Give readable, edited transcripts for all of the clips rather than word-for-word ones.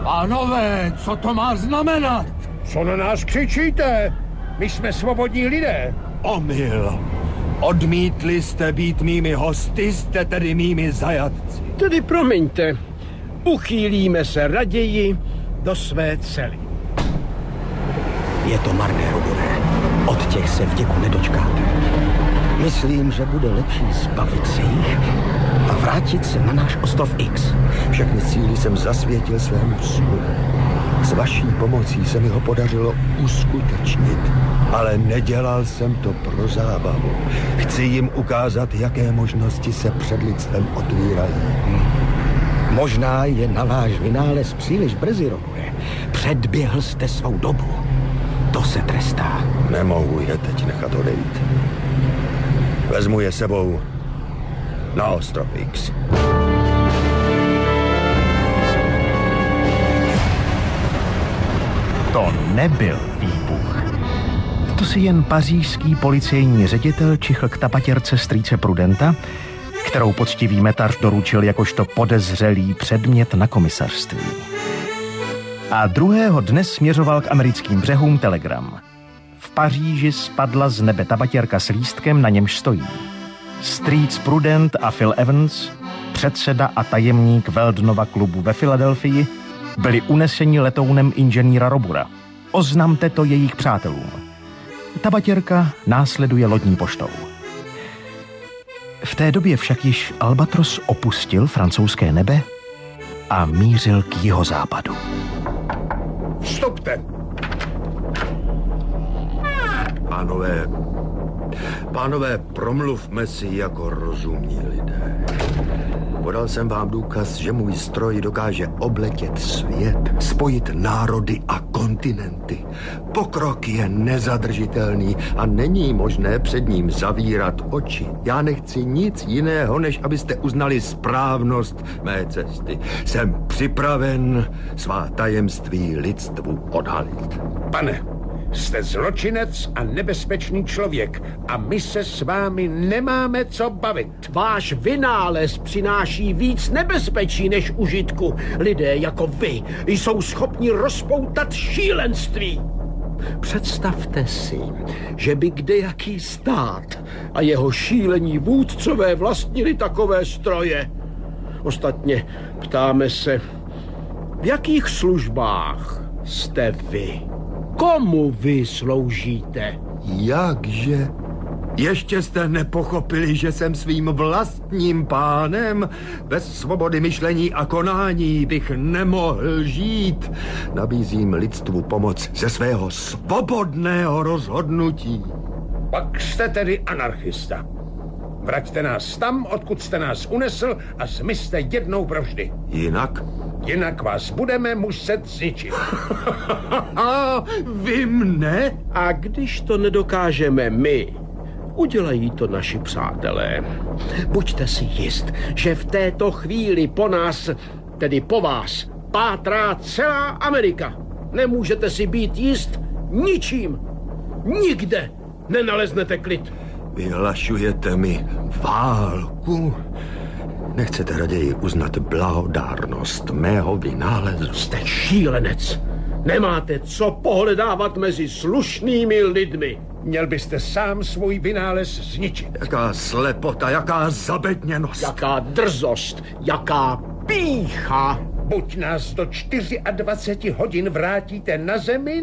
Pánové, co to má znamenat? Co na nás křičíte? My jsme svobodní lidé. Omyl. Odmítli jste být mými hosty, jste tedy mými zajatci. Tedy promiňte, uchýlíme se raději do své cely. Je to marné, Robore. Od těch se vděku nedočkáte. Myslím, že bude lepší zbavit se jich a vrátit se na náš ostrov X. Všechny cíly jsem zasvětil svému snu. S vaší pomocí se mi ho podařilo uskutečnit. Ale nedělal jsem to pro zábavu. Chci jim ukázat, jaké možnosti se před lidstvem otvírají. Možná je na váš vynález příliš brzy, Robore. Předběhl jste svou dobu. To se trestá. Nemohu je teď nechat odejít. Vezmu je sebou na ostrov X. To nebyl výbuch. To si jen pařížský policejní ředitel čichl k tabatěrce strýce Prudenta, kterou poctivý metař doručil jakožto podezřelý předmět na komisařství. A druhého dne směřoval k americkým břehům telegram. V Paříži spadla z nebe tabatěrka s lístkem, na němž stojí strýc Prudent a Phil Evans, předseda a tajemník Weldonova klubu ve Filadelfii, byli uneseni letounem inženýra Robura. Oznamte to jejich přátelům. Tabatěrka následuje lodní poštou. V té době však již Albatros opustil francouzské nebe a mířil k jihozápadu. Vstupte! Pánové, promluvme si jako rozumní lidé. Podal jsem vám důkaz, že můj stroj dokáže obletět svět, spojit národy a kontinenty. Pokrok je nezadržitelný a není možné před ním zavírat oči. Já nechci nic jiného, než abyste uznali správnost mé cesty. Jsem připraven svá tajemství lidstvu odhalit. Pane, jste zločinec a nebezpečný člověk a my se s vámi nemáme co bavit. Váš vynález přináší víc nebezpečí než užitku. Lidé jako vy jsou schopni rozpoutat šílenství. Představte si, že by kdejaký stát a jeho šílení vůdcové vlastnili takové stroje. Ostatně ptáme se, v jakých službách jste vy? Komu vy sloužíte? Jakže? Ještě jste nepochopili, že jsem svým vlastním pánem? Bez svobody myšlení a konání bych nemohl žít. Nabízím lidstvu pomoc ze svého svobodného rozhodnutí. Pak jste tedy anarchista. Vraťte nás tam, odkud jste nás unesl a zmizte jednou provždy. Jinak? Jinak vás budeme muset zničit. Vy mne? A když to nedokážeme my, udělají to naši přátelé. Buďte si jist, že v této chvíli po nás, tedy po vás, pátrá celá Amerika. Nemůžete si být jist ničím. Nikde nenaleznete klid. Vyhlašujete mi válku? Nechcete raději uznat blahodárnost mého vynálezu? Jste šílenec. Nemáte co pohledávat mezi slušnými lidmi. Měl byste sám svůj vynález zničit. Jaká slepota, jaká zabedněnost. Jaká drzost, jaká pýcha. Buď nás do 24 hodin vrátíte na zemi,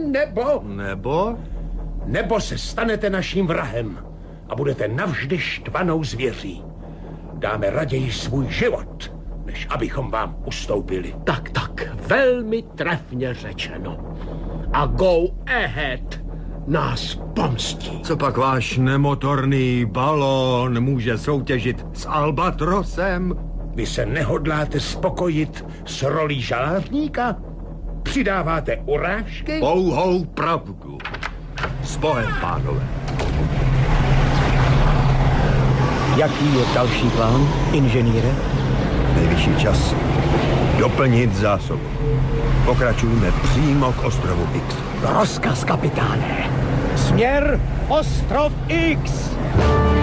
nebo se stanete naším vrahem a budete navždy štvanou zvěří. Dáme raději svůj život, než abychom vám ustoupili. Tak, velmi trefně řečeno. A go ahead nás pomstí. Co pak váš nemotorný balón může soutěžit s Albatrosem? Vy se nehodláte spokojit s rolí žalářníka? Přidáváte urážky? Pouhou pravdu. S Bohem, pánové. Jaký je další plán, inženýre? Nejvyšší čas doplnit zásobu. Pokračujeme přímo k ostrovu X. Rozkaz, kapitáne. Směr ostrov X.